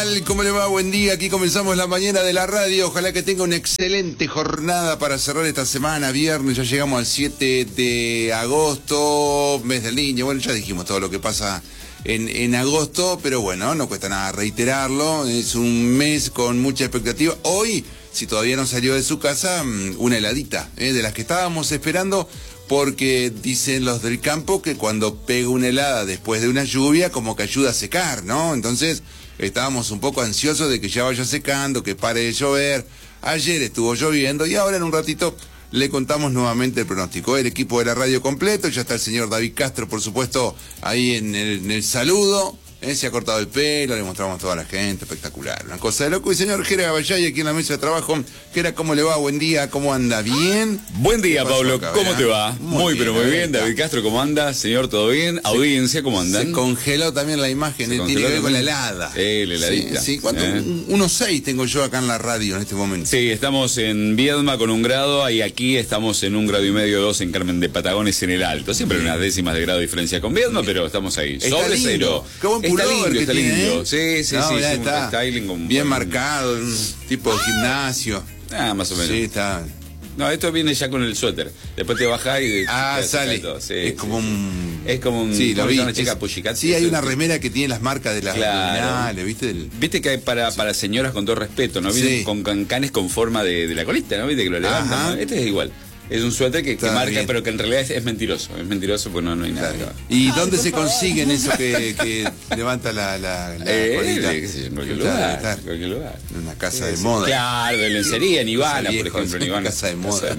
¿Cómo le va? Buen día, aquí comenzamos la mañana de la radio. Ojalá que tenga una excelente jornada para cerrar esta semana, viernes. Ya llegamos al 7 de agosto, mes del niño. Bueno, ya dijimos todo lo que pasa en agosto, pero bueno, no cuesta nada reiterarlo. Es un mes con mucha expectativa. Hoy, si todavía no salió de su casa, una heladita, de las que estábamos esperando, porque dicen los del campo que cuando pega una helada después de una lluvia, como que ayuda a secar, ¿no? Entonces estábamos un poco ansiosos de que ya vaya secando, que pare de llover. Ayer estuvo lloviendo y ahora en un ratito le contamos nuevamente el pronóstico. El equipo de la radio completo, ya está el señor David Castro, por supuesto, ahí en el saludo. Se ha cortado el pelo, le mostramos a toda la gente, espectacular. Una cosa de loco. Y señor Jere Gaballay, aquí en la mesa de trabajo. Jera, ¿cómo le va? Buen día, ¿cómo anda? ¿Bien? Buen día, Pablo, ¿cómo te va? Muy bien, pero muy bien. David Castro, ¿cómo anda? Señor, ¿todo bien? Audiencia, ¿cómo andan? Se congeló también la imagen, tiene que ver con la helada. La heladita. Sí, ¿cuánto? 1.6 tengo yo acá en la radio en este momento. Sí, estamos en Viedma con 1 grado y aquí estamos en 1,5 grados, 2 en Carmen de Patagones en el Alto. Siempre unas décimas de grado de diferencia con Viedma, pero estamos ahí. Sobre cero. Qué buen pullover que tiene, lindo. Sí, sí, sí. Está styling con bien marcado, un tipo de gimnasio. Más o menos. Sí, está. No, esto viene ya con el suéter. Después te bajás y... sale. Sí, es como un... Es como un... Sí, lo vi. Una chica Pussycat. Sí, hay una remera que tiene las marcas de las abdominales, ¿viste? Viste que hay para señoras, con todo respeto, ¿no? Vienen con cancanes con forma de la colita, ¿no? Viste que lo levantan, ¿no? Este es igual. Es un suéter que marca, bien, pero que en realidad es mentiroso. Es mentiroso porque no hay nada. ¿Y dónde se consiguen eso que levanta la colita? En cualquier lugar. En una casa de moda. Claro, de lencería, en Ivana, por ejemplo. En Ivana. Casa de moda.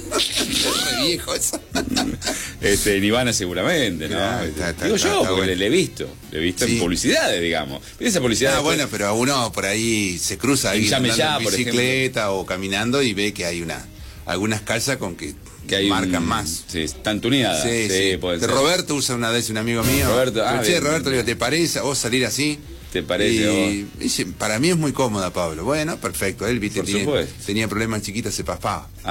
Es re viejo eso. En Ivana seguramente, ¿no? Digo yo, porque le he visto. Le he visto en publicidades, digamos. Esa publicidad. Bueno, pero a uno por ahí se cruza ahí andando en bicicleta o caminando y ve que hay algunas calzas con que hay marcan más. Sí, están tuneadas. Sí. Puede ser. Roberto usa una vez, un amigo mío. Roberto, Roberto, le digo, ¿te parece a vos salir así? ¿Te parece vos? Dice, para mí es muy cómoda, Pablo. Bueno, perfecto. Él, viste, tenía problemas chiquitas, se paspaba. Por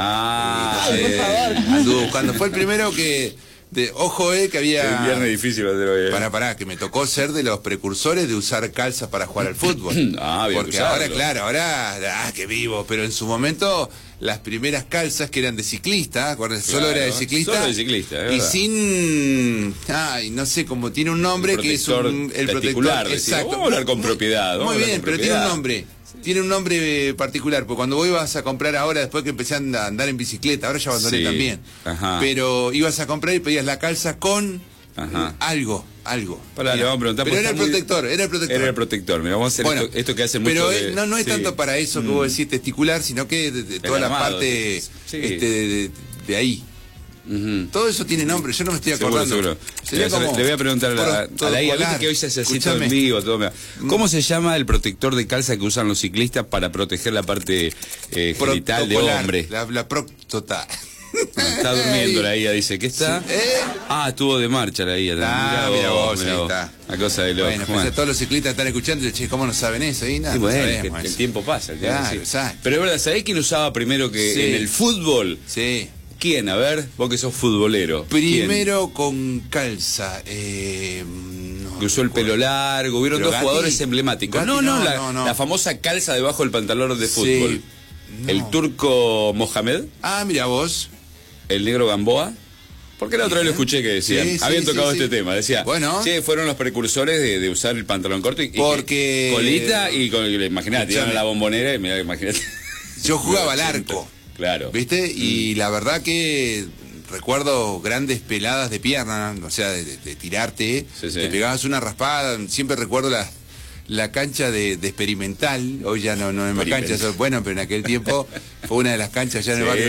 favor. Anduvo buscando. Fue el primero que... ojo, que había... Un viernes difícil hacer hoy. Pará, que me tocó ser de los precursores de usar calzas para jugar al fútbol. Bien. Porque ahora, claro, que vivo, pero en su momento las primeras calzas que eran de ciclista, solo era de ciclista. Solo de ciclista, y sin... no sé cómo tiene un nombre, el que es el protector. Exacto. Vamos a hablar con propiedad. Muy bien, pero tiene un nombre. Tiene un nombre particular, porque cuando vos ibas a comprar ahora, después que empecé a andar en bicicleta, ahora ya abandoné también, pero ibas a comprar y pedías la calza con algo. Le vamos a preguntar. Pero era el protector. Era el protector. Mira, vamos a hacer esto que hace mucho. Pero no es tanto para eso que vos decís testicular, sino que de toda la parte de ahí. Todo eso tiene nombre, yo no me estoy acordando. Seguro. Le voy a preguntar a la IA, que hoy se hace así todo en vivo. ¿Cómo se llama el protector de calza que usan los ciclistas para proteger la parte genital de hombre? La próstata. Está durmiendo la IA, dice. ¿Qué está? Estuvo de marcha la IA. Mira vos, ahí está. Una cosa de loco. Bueno, todos los ciclistas están escuchando y dicen, ¿cómo no saben eso? Y nada, el tiempo pasa. Pero es verdad, ¿sabés quién usaba primero que en el fútbol? Sí. ¿Quién? A ver, vos que sos futbolero. Primero con calza. Que usó el pelo largo. Hubieron dos jugadores emblemáticos. La famosa calza debajo del pantalón de fútbol. El turco Mohamed. Mira vos. El negro Gamboa. Porque la otra vez lo escuché que decían. Habían tocado este tema. Decía, fueron los precursores de usar el pantalón corto y colita y imagínate, tiraron la bombonera y mirá, imagínate. Yo jugaba al arco. Claro. ¿Viste? Y la verdad que recuerdo grandes peladas de pierna, o sea, de tirarte, te pegabas una raspada. Siempre recuerdo la cancha de experimental. Hoy ya no es más cancha, bueno, pero en aquel tiempo fue una de las canchas ya en el barrio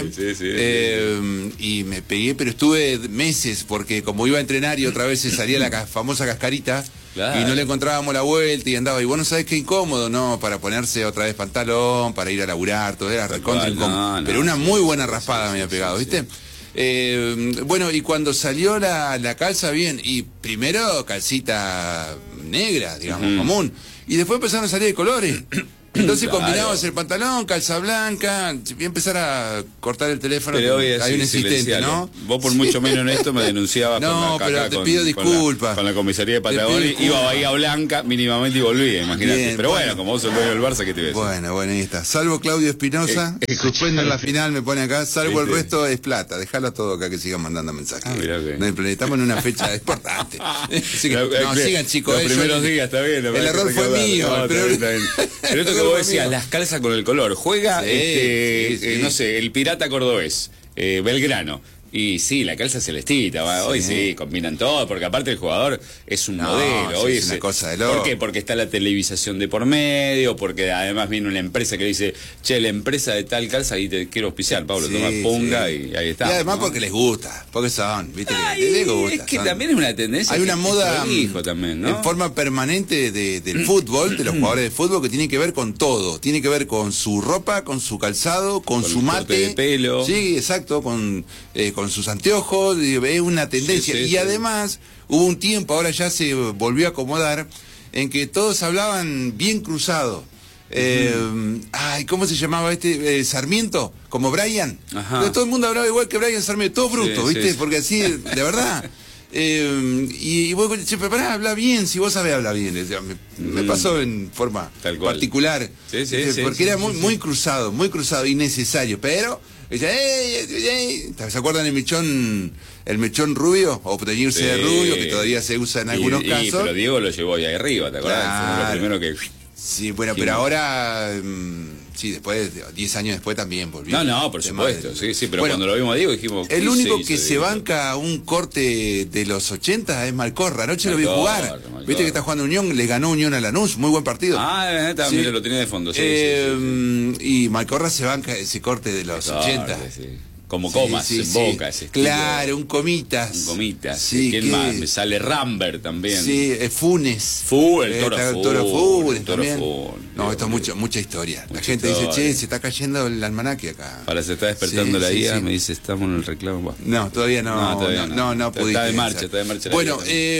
Lavalle. Y me pegué, pero estuve meses, porque como iba a entrenar y otra vez se salía la famosa cascarita. Claro. Y no le encontrábamos la vuelta y andaba, y vos no sabés qué incómodo, ¿no? Para ponerse otra vez pantalón, para ir a laburar, todo era recontra incómodo. Pero una muy buena raspada me había pegado, ¿viste? Bueno, y cuando salió la calza, bien, y primero calcita negra, digamos, común, y después empezaron a salir de colores. Entonces combinamos el pantalón, calza blanca, voy a empezar a cortar el teléfono. Pero hay un insistente, ¿no? Vos por mucho menos en esto me denunciabas pero te pido disculpas. Con la comisaría de Patagonia, iba a Bahía Blanca mínimamente y volvía, imagínate. Pero bueno, como vos sos el dueño del Barça, ¿qué te ves? Bueno, ahí está. Salvo Claudio Espinosa, suspende en la final, me pone acá, salvo el resto es plata. Dejalo todo acá que sigan mandando mensajes. Estamos en una fecha importante. Sigan, chicos. Los primeros días, está bien. El error fue mío. Pero esto que vos decías, las calzas con el color. Juega, no sé, el Pirata Cordobés, Belgrano. Y sí, la calza celestita, hoy sí, combinan todo, porque aparte el jugador es un modelo, hoy es una cosa de loco. ¿Por qué? Porque está la televisación de por medio, porque además viene una empresa que dice, che, la empresa de tal calza, ahí te quiero auspiciar, Pablo, toma punga y ahí está. Y además porque les gusta, porque son, viste, que les gusta. Es que también es una tendencia. Hay una moda también, ¿no? En forma permanente del fútbol, de los jugadores de fútbol, que tiene que ver con todo. Tiene que ver con su ropa, con su calzado, con su mate. De pelo. Sí, exacto, con sus anteojos, es una tendencia. Y además, hubo un tiempo, ahora ya se volvió a acomodar, en que todos hablaban bien cruzado. ¿Cómo se llamaba Sarmiento? Como Brian. Todo el mundo hablaba igual que Brian Sarmiento, todo bruto, ¿viste? Porque así, de verdad. Y vos, pero pará, habla bien, si vos sabés hablar bien. Me pasó en forma particular. Porque era muy cruzado, innecesario, pero... ¿Se acuerdan el mechón rubio? O teñirse de rubio, que todavía se usa en algunos casos. Pero Diego lo llevó ahí arriba, ¿te acordás? Claro. Fue lo primero que... Sí, bueno, pero ahora... Sí, después, 10 años después también volvió. No, por supuesto, sí, pero cuando lo vimos a Diego dijimos... El único que se banca un corte de los 80 es Malcorra. Anoche lo vi jugar. Viste que está jugando Unión, le ganó Unión a Lanús, muy buen partido. También lo tenía de fondo, Y Malcorra se banca ese corte de los 80. Como Comas, en Boca, ese estilo. Claro, un Comitas. ¿Quién más? Me sale Rambert también. Sí, Funes. El Toro Funes también. No, esto es mucha historia. La gente dice, che, se está cayendo el almanaque acá. Ahora se está despertando la IA, me dice, estamos en el reclamo. No, todavía no pudiste. Está de marcha. Bueno,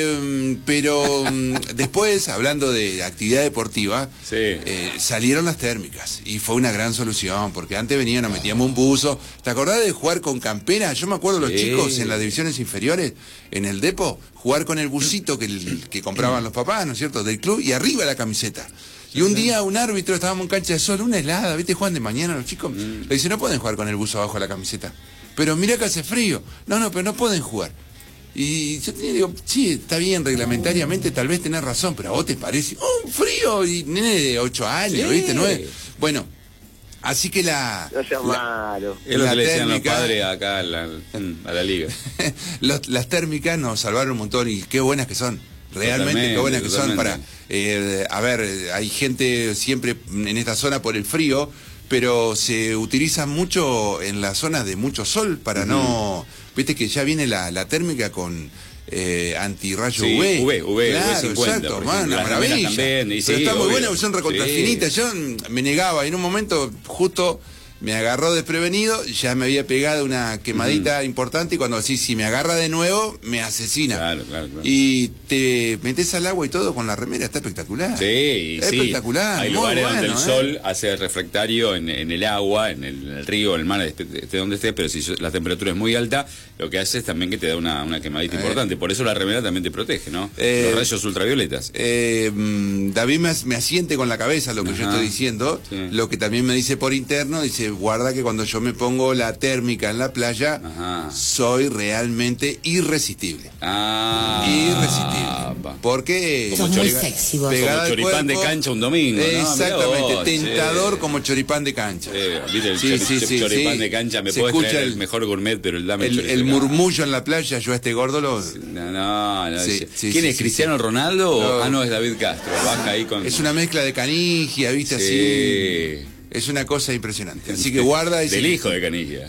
pero después, hablando de actividad deportiva, salieron las térmicas. Y fue una gran solución, porque antes nos metíamos un buzo. ¿Te acordás de jugar con campera? Yo me acuerdo los chicos en las divisiones inferiores, en el depo, jugar con el busito que compraban los papás, ¿no es cierto?, del club, y arriba la camiseta. Y un día un árbitro, estábamos en cancha de sol, una helada, ¿viste? Juegan de mañana los chicos. Le dice, no pueden jugar con el buzo abajo de la camiseta. Pero mira que hace frío. No, pero no pueden jugar. Y yo digo, sí, está bien, reglamentariamente tal vez tenés razón, pero a vos te parece, un frío, y nene de 8 años, ¿viste? 9. Bueno, así que no sea malo. Es lo que le decían los padres acá a la liga. Las térmicas nos salvaron un montón y qué buenas que son. Realmente, qué buenas que son para... hay gente siempre en esta zona por el frío, pero se utiliza mucho en las zonas de mucho sol para no... Viste que ya viene la térmica con... antirrayo UV. Claro, UV 50, exacto, una maravilla. Pero está muy buena, son recontrafinitas. Yo me negaba, y en un momento justo me agarró desprevenido, ya me había pegado una quemadita importante, y cuando así, si me agarra de nuevo, me asesina. Claro. Y te metes al agua y todo con la remera, está espectacular. Espectacular. Hay lugares donde el sol hace refractario en el agua, en el río, en el mar, esté donde esté, pero si la temperatura es muy alta, lo que hace es también que te da una quemadita importante. Por eso la remera también te protege, ¿no? Los rayos ultravioletas. David me asiente con la cabeza lo que yo estoy diciendo, lo que también me dice por interno, dice, guarda que cuando yo me pongo la térmica en la playa, soy realmente irresistible. Irresistible. Porque... Sos muy sexy vos. Como choripán de cancha un domingo, ¿no? Exactamente, tentador como choripán de cancha. ¿Viste el choripán de cancha? Me puedes traer el mejor gourmet, pero dame el murmullo en la playa, yo a este gordo lo... No. ¿Quién es? ¿Cristiano Ronaldo? No, es David Castro. Baja ahí con... Es una mezcla de Canigia, ¿viste? Así... Es una cosa impresionante. Así que guarda... Del hijo de Canigia.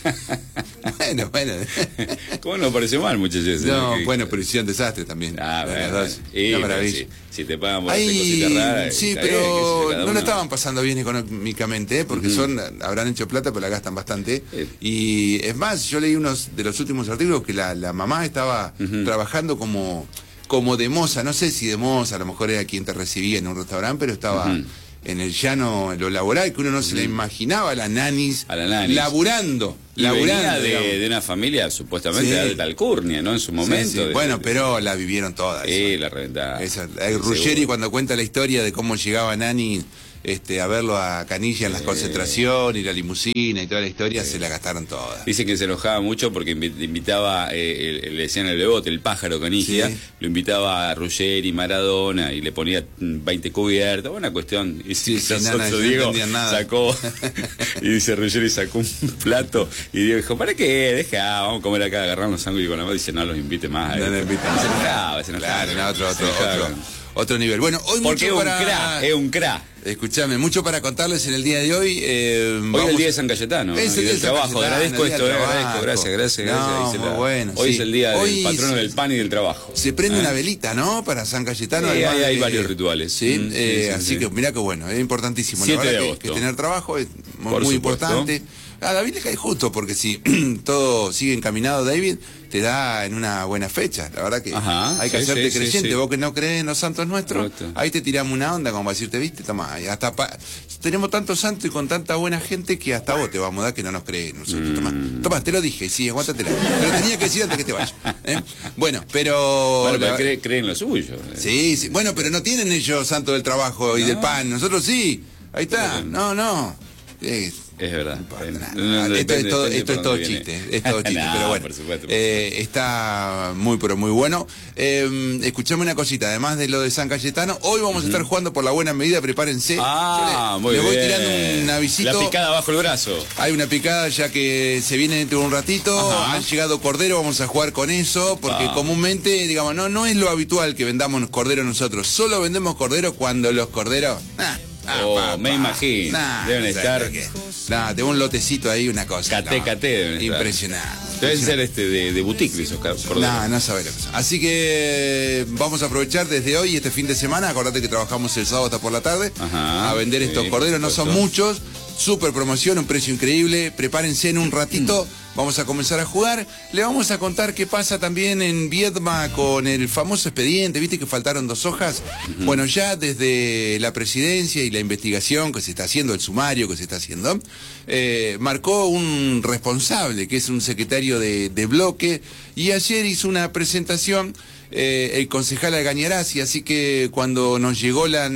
Bueno. ¿Cómo no parece mal muchas veces? No, pero hicieron desastre también. Una maravilla. Si te pagan por hacer cositas raras... Sí, pero no lo estaban pasando bien económicamente, porque habrán hecho plata, pero la gastan bastante. Y es más, yo leí unos de los últimos artículos que la mamá estaba trabajando como de moza, no sé si de moza, a lo mejor era quien te recibía en un restaurante, pero estaba en el llano, en lo laboral, que uno no se la imaginaba, la nanis laburando. Venía de una familia supuestamente de alta alcurnia, ¿no? En su momento. Bueno, pero la vivieron todas. Sí, la reventaron. Ruggeri, cuando cuenta la historia de cómo llegaba Nani a verlo a Canilla en las concentraciones y la limusina y toda la historia, se la gastaron todas. Dice que se enojaba mucho porque invitaba, le decían el bebote, el pájaro Canigia, lo invitaba a Ruggeri, Maradona, y le ponía 20 cubiertos, una cuestión. Y Diego sacó, y dice Ruggeri sacó un plato, y Diego dijo, ¿para qué? Deja, vamos a comer acá, agarrarnos sándwich con la mano. Dice, no los invite más. No los invite más. Se enojaba. Claro, otro nivel. Bueno, hoy porque es un cra. Escuchame, mucho para contarles en el día de hoy. Hoy es el día de San Cayetano. Es el día del trabajo. Agradezco esto, gracias. Bueno, hoy es el día del patrono del pan y del trabajo. Se prende una velita, ¿no? Para San Cayetano. Hay varios rituales. Sí, así que mirá que bueno, es importantísimo. 7 de agosto. Que tener trabajo es muy importante. A David le cae justo, porque si todo sigue encaminado, David, te da en una buena fecha. La verdad que hay que hacerte creyente. Vos que no crees en los santos nuestros, ahí te tiramos una onda como para decirte, viste, toma, hasta tenemos tantos santos y con tanta buena gente que hasta vos te vamos a dar que no nos crees nosotros. Toma, te lo dije, sí, aguántatela. Pero tenía que decir antes que te vayas. Bueno, pero... Bueno, pero creen lo suyo. Sí, bueno, pero no tienen ellos santo del trabajo y del pan. Nosotros sí. Ahí está. No. Es verdad. Esto es todo chiste. Es todo chiste, pero bueno. Por supuesto. Está muy, pero muy bueno. Escuchame una cosita, además de lo de San Cayetano, hoy vamos a estar jugando por la buena medida, prepárense. Muy bien. Le voy tirando un avisito. La picada bajo el brazo. Hay una picada ya que se viene dentro de un ratito. Han llegado corderos, vamos a jugar con eso, porque comúnmente, digamos, no es lo habitual que vendamos corderos nosotros. Solo vendemos corderos cuando los corderos... me imagino. Deben estar. Tengo un lotecito ahí, una cosa. Cate. Impresionante. Deben ser de boutique esos corderos. No sabe la cosa. Así que vamos a aprovechar desde hoy, este fin de semana. Acordate que trabajamos el sábado hasta por la tarde a vender estos corderos. No son muchos. Super promoción, un precio increíble. Prepárense en un ratito. Vamos a comenzar a jugar. Le vamos a contar qué pasa también en Viedma con el famoso expediente. ¿Viste que faltaron 2 hojas? Bueno, ya desde la presidencia y la investigación que se está haciendo, el sumario que se está haciendo, marcó un responsable, que es un secretario de bloque, y ayer hizo una presentación el concejal Algañarás, así que cuando nos llegó la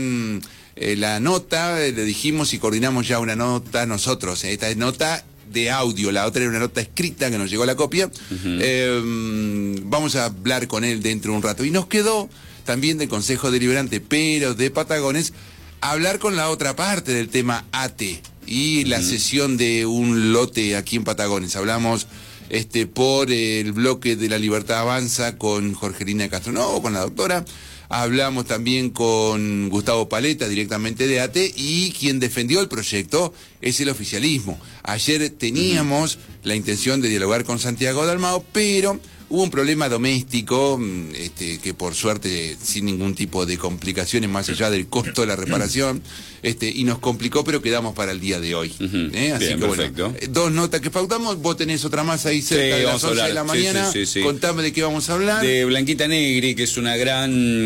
nota, le dijimos y coordinamos ya una nota nosotros. Esta es nota de audio, la otra era una nota escrita que nos llegó la copia. Vamos a hablar con él dentro de un rato. Y nos quedó también del Consejo Deliberante, pero de Patagones, hablar con la otra parte del tema AT y la cesión de un lote aquí en Patagones. Hablamos por el bloque de La Libertad Avanza con Jorgelina Castronovo, con la doctora. Hablamos también con Gustavo Paleta, directamente de ATE, y quien defendió el proyecto es el oficialismo. Ayer teníamos la intención de dialogar con Santiago Dalmau, pero hubo un problema doméstico, que por suerte sin ningún tipo de complicaciones más allá del costo de la reparación, y nos complicó, pero quedamos para el día de hoy. Así bien, que perfecto. Bueno, 2 notas que pautamos, vos tenés otra más ahí cerca de las 11 de la mañana. Sí. Contame de qué vamos a hablar. De Blanquita Negri, que es una gran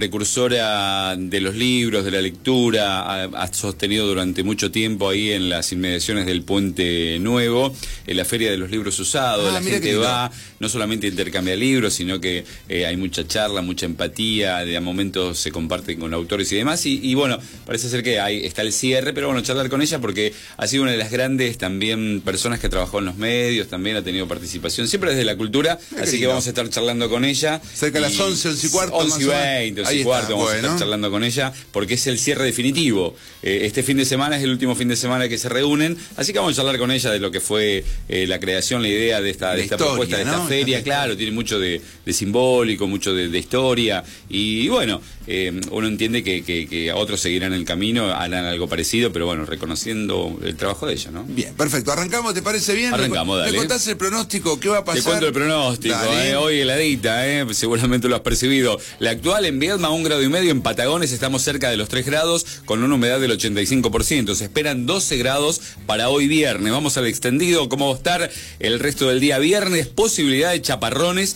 precursora de los libros, de la lectura, ha sostenido durante mucho tiempo ahí en las inmediaciones del Puente Nuevo, en la Feria de los Libros Usados. La gente va, no solamente intercambia libros, sino que hay mucha charla, mucha empatía, de a momentos se comparten con autores y demás, y bueno, parece ser que ahí está el cierre, pero bueno, charlar con ella porque ha sido una de las grandes también personas que ha trabajado en los medios, también ha tenido participación, siempre desde la cultura, así que vamos a estar charlando con ella. Cerca de las 11, 11 y cuarto. 11 y 20, 11 y cuarto, vamos a estar charlando con ella, porque es el cierre definitivo. Este fin de semana es el último fin de semana que se reúnen, así que vamos a charlar con ella de lo que fue la creación, la idea de esta historia, propuesta, de esta feria, claro, tiene mucho de simbólico, mucho de historia, y bueno, uno entiende que otros seguirán el camino, harán algo parecido, pero bueno, reconociendo el trabajo de ella, ¿no? Bien, perfecto. ¿Arrancamos? ¿Te parece bien? Arrancamos, dale. ¿Me contás el pronóstico? ¿Qué va a pasar? Te cuento el pronóstico, hoy heladita, seguramente lo has percibido. La actual en Viedma, 1,5 grados, en Patagones estamos cerca de los 3 grados, con una humedad del 85%. Se esperan 12 grados para hoy viernes. Vamos al extendido, cómo va a estar el resto del día viernes, posibilidad de chaparrones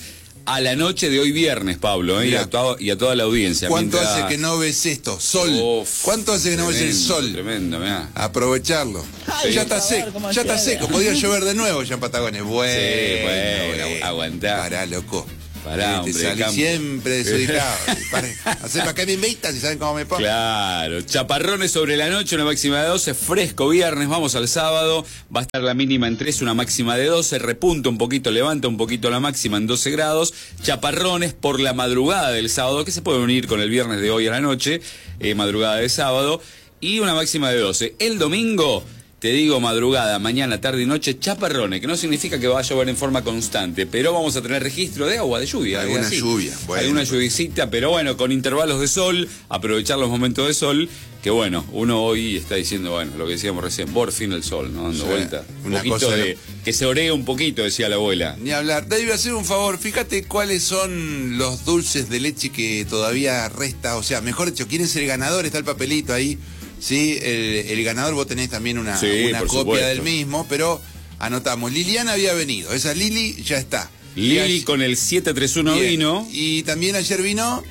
a la noche de hoy viernes, Pablo, y a toda la audiencia. ¿Cuánto hace que no ves esto? Sol. ¿Cuánto hace que no ves el sol? Tremendo, mirá. Aprovecharlo. Sí. Ya está seco, ya está seco. Podría llover de nuevo ya en Patagonia. Bueno, aguantá. Pará, loco. Pará, hombre, salí siempre desubicado. Hacer para que me invitan si saben cómo me pongo. Claro, chaparrones sobre la noche, una máxima de 12, fresco viernes, vamos al sábado, va a estar la mínima en 3, una máxima de 12, repunta un poquito, levanta un poquito la máxima en 12 grados, chaparrones por la madrugada del sábado, que se puede unir con el viernes de hoy a la noche, madrugada de sábado, y una máxima de 12. El domingo, te digo madrugada, mañana, tarde y noche, chaparrones, que no significa que va a llover en forma constante, pero vamos a tener registro de agua, de lluvia. Alguna lluvia. Bueno. Alguna lluvisita, pero bueno, con intervalos de sol, aprovechar los momentos de sol, que bueno, uno hoy está diciendo, bueno, lo que decíamos recién, por fin el sol, ¿no? Dando vuelta. Un poquito de... que se oree un poquito, decía la abuela. Ni hablar. David, hacer un favor, fíjate cuáles son los dulces de leche que todavía resta, o sea, mejor dicho, ¿quién es el ganador? Está el papelito ahí. Sí, el ganador, vos tenés también una copia del mismo, pero anotamos. Liliana había venido, esa Lili ya está. Lili con el 731 vino. Y también ayer vino,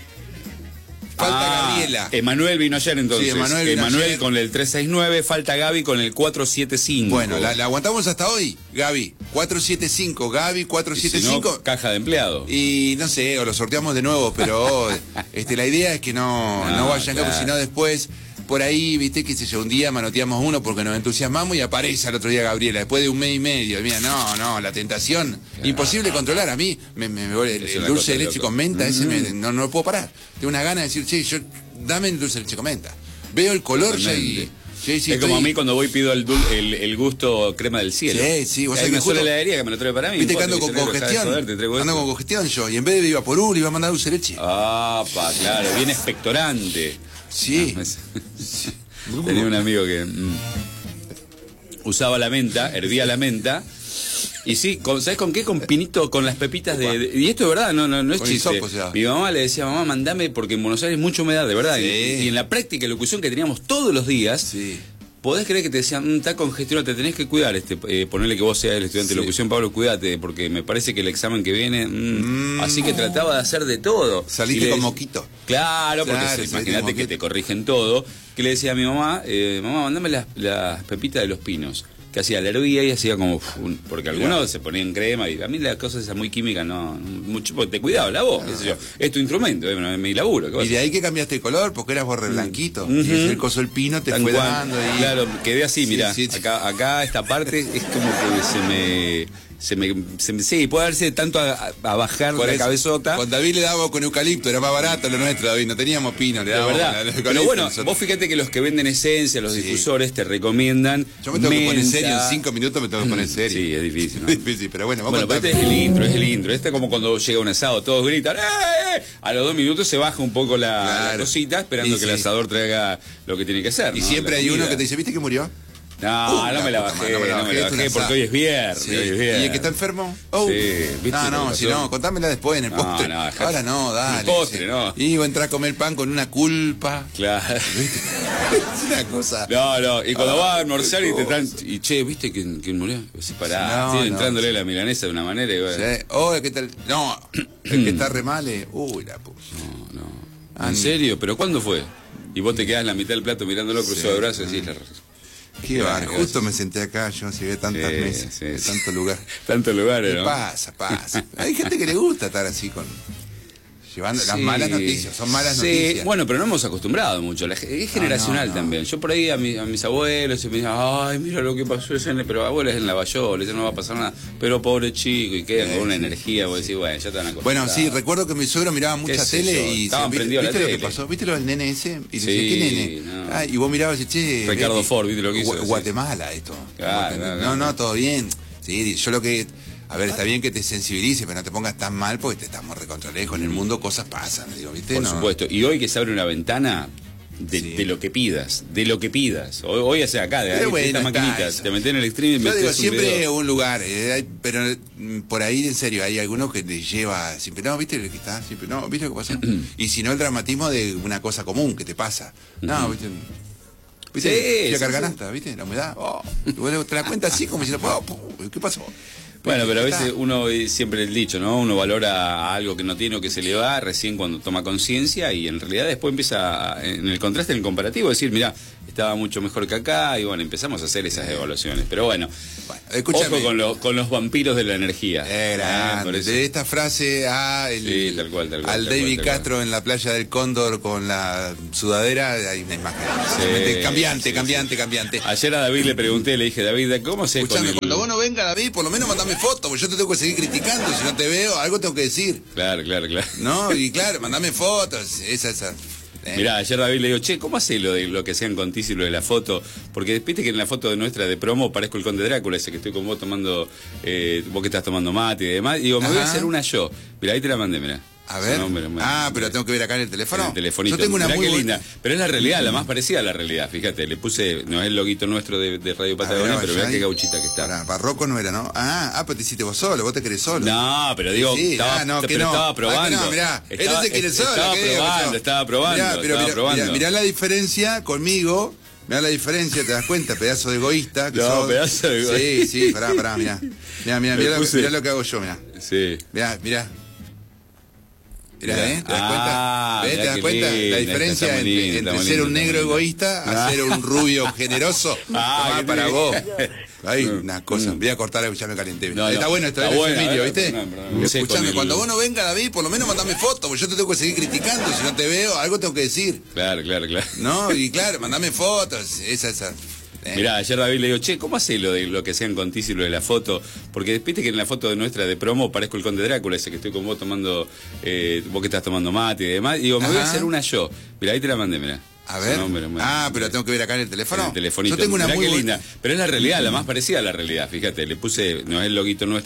falta Gabriela. Emanuel vino ayer entonces. Sí, Emanuel con el 369, falta Gaby con el 475. Bueno, la aguantamos hasta hoy, Gaby. 475, Gaby 475. Si no, caja de empleado. Y no sé, o lo sorteamos de nuevo, pero la idea es que no vayan, claro. Si no después... Por ahí, viste, que un día manoteamos uno porque nos entusiasmamos y aparece al otro día Gabriela, después de un mes y medio. Y mira, la tentación, imposible controlar. A mí, el dulce de leche con menta, ese no lo puedo parar. Tengo una gana de decir, dame el dulce de leche con menta. Veo el color ya y... es como a mí cuando voy pido el gusto crema del cielo. Sí, vos hay una sola heladería que me lo trae para mí. Viste que ando con congestión. Ando con congestión yo. Y en vez de ir a por uno, iba a mandar dulce de leche. Claro, bien expectorante. Sí. Tenía un amigo que usaba la menta, hervía la menta. Y sí, ¿sabes con qué? Con pinito, con las pepitas y esto es verdad, no es chiste. Hisopo, o sea. Mi mamá le decía, mamá, mandame, porque en Buenos Aires hay mucha humedad, de verdad. Sí. Y en la práctica, locución que teníamos todos los días, sí. ¿Podés creer que te decían, está congestionado, te tenés que cuidar? Ponerle que vos seas el estudiante de locución, Pablo, cuídate, porque me parece que el examen que viene... Así que trataba de hacer de todo. Saliste con moquito. Claro, porque imagínate que te corrigen todo. Que le decía a mi mamá, mamá, mandame las pepitas de los pinos. Que hacía la hervía y hacía como... porque algunos se ponían crema y a mí las cosas esas muy químicas no... mucho, te cuidaba la voz, qué sé yo. Es tu instrumento, es mi laburo. Y de ahí que cambiaste el color, porque eras borre blanquito. Y el coso del pino te fue dando. Y... Claro, quedé así, mirá. Sí. Acá esta parte es como que sí, puede darse tanto a bajar por la cabezota. Con David le dábamos con eucalipto, era más barato lo nuestro, David, no teníamos pino, le dábamos. Pero bueno, vos fíjate que los que venden esencia, los difusores, te recomiendan. Yo me tengo que poner serio, en 5 minutos me tengo que poner serio. Sí, es difícil, ¿no? Es difícil, pero bueno, pero este es el intro. Este es como cuando llega un asado, todos gritan, ¡eh! A los 2 minutos se baja un poco la cosita, esperando que el asador traiga lo que tiene que hacer. Y siempre hay uno que te dice, ¿viste que murió? No me la bajé porque hoy es viernes. Sí. ¿Y el que está enfermo? Sí, ¿viste? Si no, contámela después en el postre. Ahora no, dale. El postre, no. Y voy a entrar a comer pan con una culpa. Claro. Es una cosa. No, y cuando vas a almorzar y te están... Y che, ¿viste quién murió? Sí, pará, entrándole la milanesa de una manera. Sí. ¿Qué tal? No, el que está re mal es... Uy, la puta. No. ¿En serio? ¿Pero cuándo fue? Y vos te quedás en la mitad del plato mirándolo cruzado de brazos y decís... Qué bar, justo me senté acá, yo llegué tantas mesas, tanto lugar. Tantos lugares, ¿no? Pasa. Hay gente que le gusta estar así llevando las malas noticias, son malas noticias. Bueno, pero no hemos acostumbrado mucho, es generacional también. Yo por ahí a mis abuelos me dicen, ay, mira lo que pasó ese, pero abuelos en Lavallaol, eso no va a pasar nada, pero pobre chico, y quedan con una energía, vos decís, bueno, ya están acostumbrados. Bueno, sí, recuerdo que mi suegro miraba mucha tele y estaban prendidos la tele. ¿Viste lo que pasó? ¿Viste lo del nene ese? Y decía, ¿qué nene? No. Y vos mirabas y che, Ricardo Ford, ¿viste lo que hizo? Guatemala esto. Claro, no, todo bien. Sí, yo lo que... A ver, está bien que te sensibilices, pero no te pongas tan mal porque te estamos recontra lejos. En el mundo cosas pasan, ¿viste? Por supuesto. Y hoy que se abre una ventana de lo que pidas, Hoy hace acá, de ahí, estas maquinitas, te metes en el stream y yo digo, siempre un lugar, pero por ahí, en serio, hay algunos que te lleva siempre, no, ¿viste lo que está? Siempre, no, ¿viste lo que pasa? Y si no, el dramatismo de una cosa común que te pasa. No, ¿viste? ¿Viste? La carganasta, ¿viste? La humedad. Te la cuenta así como si ¿qué pasó? Bueno, pero a veces uno, siempre el dicho, ¿no? Uno valora algo que no tiene o que se le va recién cuando toma conciencia y en realidad después empieza, en el contraste, en el comparativo, decir, mira, estaba mucho mejor que acá y bueno, empezamos a hacer esas evaluaciones. Pero bueno, ojo con los vampiros de la energía. De esta frase tal cual, al David Castro en la playa del Cóndor con la sudadera, hay una imagen cambiante. Ayer a David le pregunté, le dije, David, ¿cómo se... Escuchame, cuando vos no vengas, David, por lo menos mandame fotos, porque yo te tengo que seguir criticando, si no te veo, algo tengo que decir. Claro. No, y claro, mandame fotos, esa. Mirá, ayer David le digo, che, ¿cómo hace lo que hacían con Tizi, lo de la foto? Porque viste que en la foto nuestra de promo parezco el Conde Drácula, ese que estoy con vos tomando, vos que estás tomando mate y demás. Y digo, me voy a hacer una yo. Mirá, ahí te la mandé, mirá. A ver. Pero tengo que ver acá en el teléfono. En el telefonito. Yo tengo una muy linda. Pero es la realidad, la más parecida a la realidad. Fíjate, le puse, no es el loguito nuestro de Radio Patagonia, pero mirá qué gauchita que está. Barroco no era, ¿no? Pero te hiciste vos solo, vos te querés solo. No, pero digo, estaba probando. Mirá, él no se quiere solo. Estaba probando. Mirá la diferencia conmigo. Mirá la diferencia, te das cuenta, pedazo de egoísta. Pedazo de egoísta. Sí, pará, mirá. Mirá lo que hago yo, mirá. Sí. Mirá. ¿Te das cuenta? ¿Te das cuenta? La diferencia entre ser un negro egoísta a ser un rubio generoso. Para vos. Hay una cosa. Voy a cortar, ya me calenté. Está bueno esto, Emilio, ¿viste? Escuchame, cuando vos no vengas, David, por lo menos mandame fotos, porque yo te tengo que seguir criticando. Si no te veo, algo tengo que decir. Claro. No, y claro, mandame fotos. Esa. Mirá, ayer David le digo, che, ¿cómo hace lo que hacían con Tizi, lo de la foto? Porque viste que en la foto nuestra de promo parezco el Conde Drácula, ese que estoy con vos tomando, vos que estás tomando mate y demás. Y digo, me voy a hacer una yo. Mirá, ahí te la mandé, mirá. A ver. Pero tengo que ver acá en el teléfono. En el telefonito. Yo tengo una muy linda. Pero es la realidad, la más parecida a la realidad. Fíjate, le puse, no es el loguito nuestro